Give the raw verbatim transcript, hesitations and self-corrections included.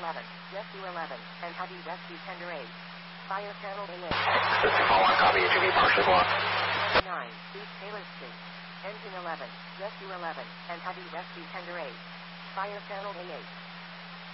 eleven, Rescue eleven, and Heavy Rescue Tender eight. Fire Channel A eight. Call one, copy, A T V, partially blocked. nine, East Taylor Street. Engine eleven, Rescue eleven, and Heavy Rescue Tender eight. Fire Channel A eight.